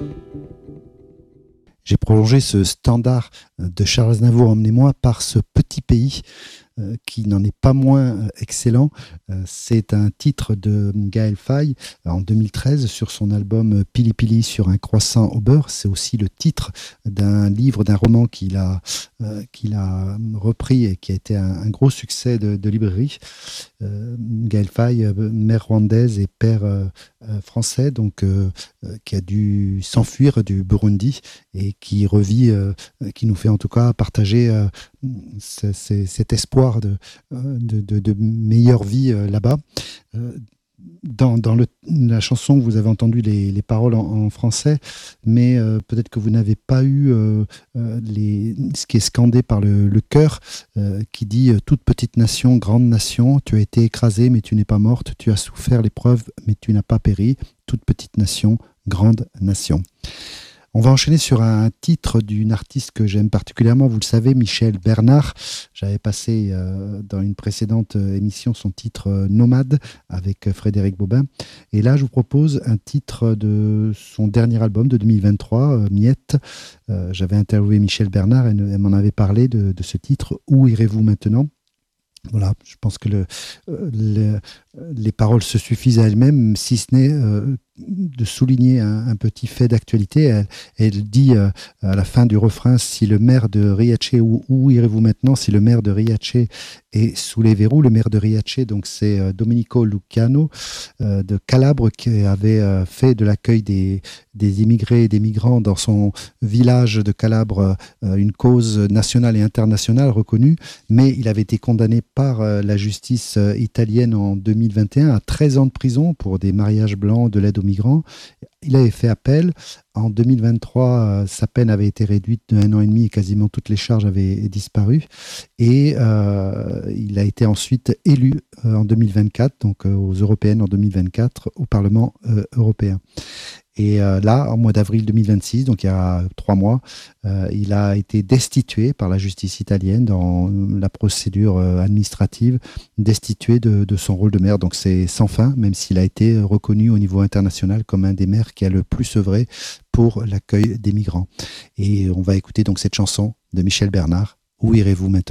J'ai prolongé ce standard de Charles Aznavour, Emmenez-moi, par ce petit pays qui n'en est pas moins excellent. C'est un titre de Gaël Faye en 2013 sur son album Pili Pili sur un croissant au beurre. C'est aussi le titre d'un livre, d'un roman qu'il a repris et qui a été un gros succès de librairie. Gaël Faye, mère rwandaise et père français, donc qui a dû s'enfuir du Burundi et qui revit, qui nous fait en tout cas partager cet espoir de meilleure vie là-bas. Dans la chanson, vous avez entendu les paroles en français, mais peut-être que vous n'avez pas eu ce qui est scandé par le chœur, qui dit « Toute petite nation, grande nation, tu as été écrasée, mais tu n'es pas morte, tu as souffert l'épreuve, mais tu n'as pas péri. Toute petite nation, grande nation ». On va enchaîner sur un titre d'une artiste que j'aime particulièrement, vous le savez, Michel Bernard. J'avais passé dans une précédente émission son titre Nomade avec Frédéric Bobin. Et là, je vous propose un titre de son dernier album de 2023, Miette. J'avais interviewé Michel Bernard et elle m'en avait parlé de ce titre, Où irez-vous maintenant ? Voilà, je pense que les paroles se suffisent à elles-mêmes, si ce n'est de souligner un petit fait d'actualité. Elle dit à la fin du refrain, si le maire de Riace, où irez-vous maintenant, si le maire de Riace est sous les verrous. Le maire de Riace, donc c'est Domenico Luciano de Calabre, qui avait fait de l'accueil des immigrés et des migrants dans son village de Calabre une cause nationale et internationale reconnue, mais il avait été condamné par la justice italienne en 2021 à 13 ans de prison pour des mariages blancs, de l'aide aux migrants. Il avait fait appel. En 2023, sa peine avait été réduite de 1 an et demi et quasiment toutes les charges avaient disparu. Et il a été ensuite élu en 2024, donc aux européennes en 2024, au Parlement européen. Et là, en mois d'avril 2026, donc il y a 3 mois, il a été destitué par la justice italienne dans la procédure administrative, destitué de son rôle de maire. Donc c'est sans fin, même s'il a été reconnu au niveau international comme un des maires qui a le plus œuvré pour l'accueil des migrants. Et on va écouter donc cette chanson de Michel Bernard, Où irez-vous maintenant ?